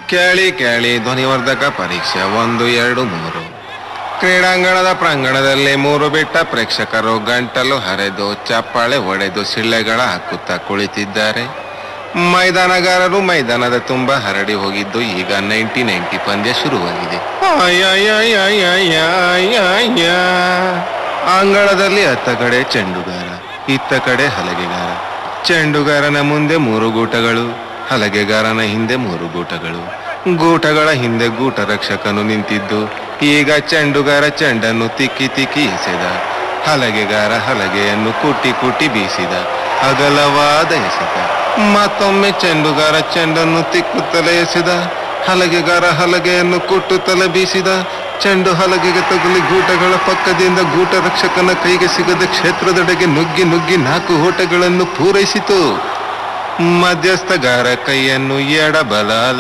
ಕೇಳಿ ಕೇಳಿ ಧ್ವನಿವರ್ಧಕ ಪರೀಕ್ಷೆ 1, 2, 3. ಕ್ರೀಡಾಂಗಣದ ಪ್ರಾಂಗಣದಲ್ಲಿ 3 ಬಿಟ್ಟ ಪ್ರೇಕ್ಷಕರು ಗಂಟಲು ಹರಿದು ಚಪ್ಪಾಳೆ ಹೊಡೆದು ಸಿಳ್ಳೆಗಳ ಹಾಕುತ್ತಾ ಕುಳಿತಿದ್ದಾರೆ. ಮೈದಾನಗಾರರು ಮೈದಾನದ ತುಂಬ ಹರಡಿ ಹೋಗಿದ್ದು ಈಗ 90 ಪಂದ್ಯ ಶುರುವಾಗಿದೆ. ಅಂಗಳದಲ್ಲಿ ಅತ್ತ ಕಡೆ ಚೆಂಡುಗಾರ, ಇತ್ತ ಕಡೆ ಹಲಗೆಗಾರ. ಚೆಂಡುಗಾರನ ಮುಂದೆ 3 ಗೂಟಗಳು, ಹಲಗೆಗಾರನ ಹಿಂದೆ 3 ಗೂಟಗಳು. ಗೂಟಗಳ ಹಿಂದೆ ಗೂಟ ರಕ್ಷಕನು ನಿಂತಿದ್ದು ಈಗ ಚೆಂಡುಗಾರ ಚೆಂಡನ್ನು ತಿಕ್ಕಿ ತಿಕ್ಕಿ ಎಸೆದ. ಹಲಗೆಗಾರ ಹಲಗೆಯನ್ನು ಕುಟ್ಟಿ ಕುಟ್ಟಿ ಬೀಸಿದ. ಅಗಲವಾದ ಎಸೆತ. ಮತ್ತೊಮ್ಮೆ ಚೆಂಡುಗಾರ ಚೆಂಡನ್ನು ತಿಕ್ಕುತ್ತಲೇ ಎಸೆದ. ಹಲಗೆಗಾರ ಹಲಗೆಯನ್ನು ಕುಟ್ಟುತ್ತಲೇ ಬೀಸಿದ. ಚೆಂಡು ಹಲಗೆಗೆ ತಗುಲಿ ಗೂಟಗಳ ಪಕ್ಕದಿಂದ ಗೂಟ ರಕ್ಷಕನ ಕೈಗೆ ಸಿಗದ ಕ್ಷೇತ್ರದೆಡೆಗೆ ನುಗ್ಗಿ ನುಗ್ಗಿ 4 ಓಟಗಳನ್ನು ಪೂರೈಸಿತು. ಮಧ್ಯಸ್ಥಗಾರ ಕೈಯನ್ನು ಎಡಬಲ